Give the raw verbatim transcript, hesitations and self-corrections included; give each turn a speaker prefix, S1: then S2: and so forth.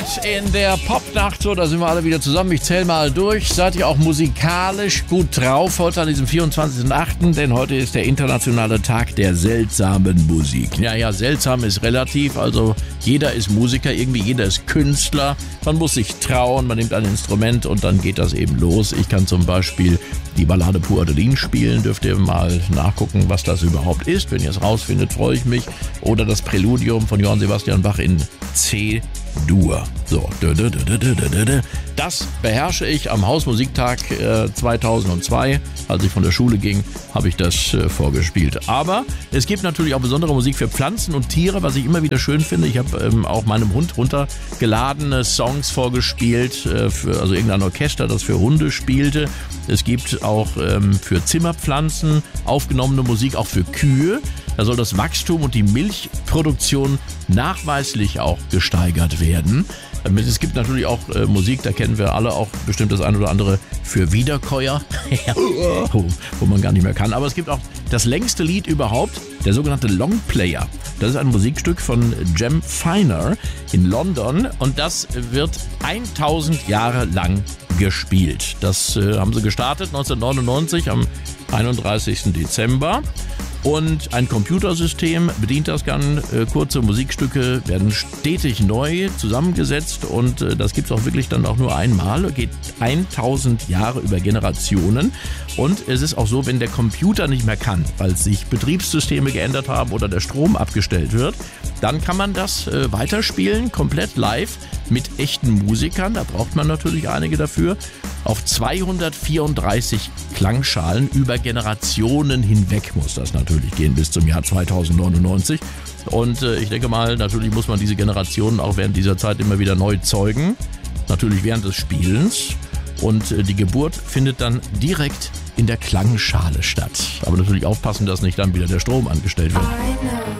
S1: Cat in der Popnacht. So, da sind wir alle wieder zusammen. Ich zähle mal durch. Seid ihr auch musikalisch gut drauf heute an diesem vierundzwanzigsten achten? Denn heute ist der internationale Tag der seltsamen Musik. Ja, ja, seltsam ist relativ. Also jeder ist Musiker, irgendwie jeder ist Künstler. Man muss sich trauen, man nimmt ein Instrument und dann geht das eben los. Ich kann zum Beispiel die Ballade Pour Adeline spielen. Dürft ihr mal nachgucken, was das überhaupt ist. Wenn ihr es rausfindet, freue ich mich. Oder das Präludium von Johann Sebastian Bach in C-Dur. So, das beherrsche ich am Hausmusiktag zweitausendzwei. Als ich von der Schule ging, habe ich das vorgespielt. Aber es gibt natürlich auch besondere Musik für Pflanzen und Tiere, was ich immer wieder schön finde. Ich habe ähm, auch meinem Hund runtergeladene Songs vorgespielt, äh, für, also irgendein Orchester, das für Hunde spielte. Es gibt auch ähm, für Zimmerpflanzen aufgenommene Musik, auch für Kühe. Da soll das Wachstum und die Milchproduktion nachweislich auch gesteigert werden. Es gibt natürlich auch äh, Musik, da kennen wir alle auch bestimmt das ein oder andere für Wiederkäuer, wo man gar nicht mehr kann. Aber es gibt auch das längste Lied überhaupt, der sogenannte Longplayer. Das ist ein Musikstück von Jem Finer in London und das wird tausend Jahre lang gespielt. Das äh, haben sie gestartet neunzehnhundertneunundneunzig am einunddreißigsten Dezember. Und ein Computersystem bedient das Ganze. Äh, kurze Musikstücke werden stetig neu zusammengesetzt und äh, das gibt es auch wirklich dann auch nur einmal. Geht tausend Jahre über Generationen. Und es ist auch so, wenn der Computer nicht mehr kann, weil sich Betriebssysteme geändert haben oder der Strom abgestellt wird, dann kann man das äh, weiterspielen, komplett live mit echten Musikern. Da braucht man natürlich einige dafür. Auf zweihundertvierunddreißig Klangschalen über Generationen hinweg muss das natürlich gehen bis zum Jahr zweitausendneunundneunzig. Und äh, ich denke mal, natürlich muss man diese Generationen auch während dieser Zeit immer wieder neu zeugen. Natürlich während des Spielens. Und äh, die Geburt findet dann direkt in der Klangschale statt. Aber natürlich aufpassen, dass nicht dann wieder der Strom angestellt wird.